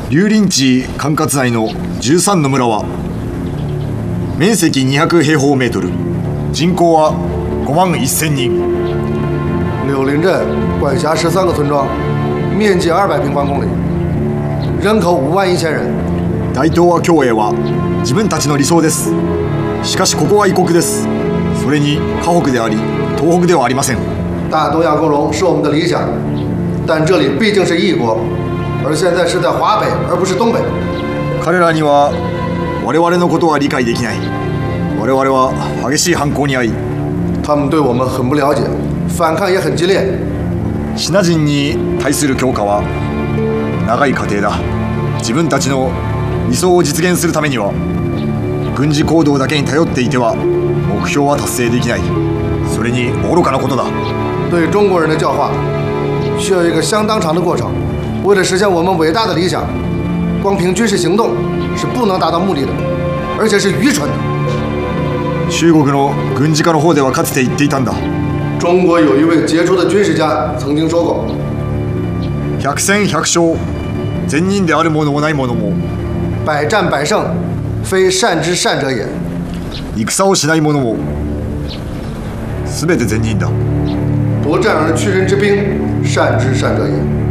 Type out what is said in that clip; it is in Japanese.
龍林地管轄内の13の村は面積200平方メートル、人口は5万1000人。 柳林镇管辖13个村庄，面积200平方公里，人口5万1000人。 大東亜共栄は自分たちの理想です。しかしここは異国です。それに河北であり東北ではありません。 大东亚共荣是我们的理想，但这里毕竟是异国，而现在是在华北，而不是东北。 彼らには我々のことは理解できない。我々は激しい反抗に遭い、 他们对我们很不了解，反抗也很激烈。 シナ人に対する強化は長い過程だ。自分たちの理想を実現するためには軍事行動だけに頼っていては目標は達成できない。それに愚かなことだ。 对中国人的教化需要一个相当长的过程。为了实现我们伟大的理想，光凭军事行动是不能达到目的的，而且是愚蠢的。 中国の軍事家の方ではかつて言っていたんだ。 中国有一位傑出的军事家曾经说过： 百戦百勝、善人である者もない者も、 百战百胜，非善之善者也。 戦をしない者も全て善人だ。 不战而屈人之兵，善之善者也。